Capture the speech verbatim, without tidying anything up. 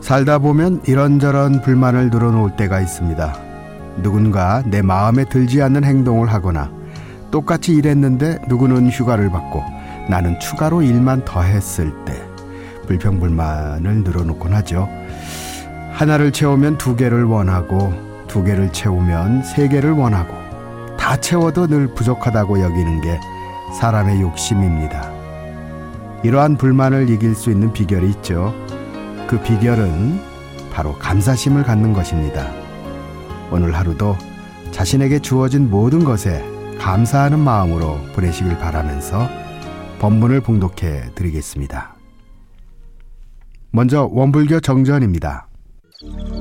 살다 보면 이런저런 불만을 늘어놓을 때가 있습니다. 누군가 내 마음에 들지 않는 행동을 하거나 똑같이 일했는데 누구는 휴가를 받고 나는 추가로 일만 더 했을 때 불평불만을 늘어놓곤 하죠. 하나를 채우면 두 개를 원하고 두 개를 채우면 세 개를 원하고 다 채워도 늘 부족하다고 여기는 게 사람의 욕심입니다. 이러한 불만을 이길 수 있는 비결이 있죠. 그 비결은 바로 감사심을 갖는 것입니다. 오늘 하루도 자신에게 주어진 모든 것에 감사하는 마음으로 보내시길 바라면서 본문을 봉독해 드리겠습니다. 먼저 원불교 정전입니다.